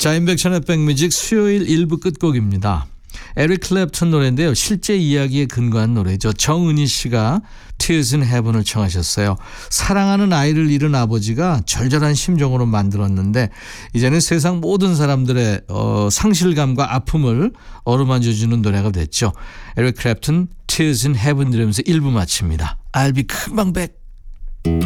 자, 인백션의 백뮤직 수요일 1부 끝곡입니다. 에릭 클랩튼 노래인데요. 실제 이야기에 근거한 노래죠. 정은희 씨가 Tears in Heaven을 청하셨어요. 사랑하는 아이를 잃은 아버지가 절절한 심정으로 만들었는데 이제는 세상 모든 사람들의 상실감과 아픔을 어루만져주는 노래가 됐죠. 에릭 클랩튼 Tears in Heaven 들으면서 1부 마칩니다. I'll be 금방 back.